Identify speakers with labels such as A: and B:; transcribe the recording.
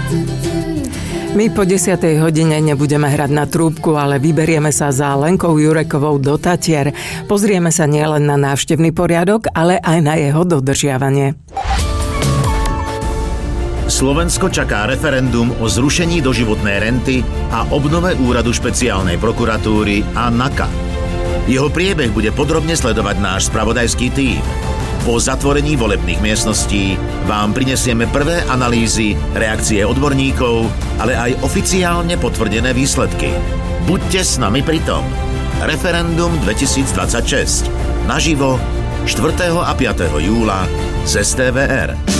A: My po 10. hodine nebudeme hrať na trúbku, ale vyberieme sa za Lenkou Jurekovou do Tatier. Pozrieme sa nielen na návštevný poriadok, ale aj na jeho dodržiavanie.
B: Slovensko čaká referendum o zrušení doživotnej renty a obnove úradu špeciálnej prokuratúry a NAKA. Jeho priebeh bude podrobne sledovať náš spravodajský tím. Po zatvorení volebných miestností vám prinesieme prvé analýzy, reakcie odborníkov, ale aj oficiálne potvrdené výsledky. Buďte s nami pri tom. Referendum 2026. Naživo 4. a 5. júla z STVR.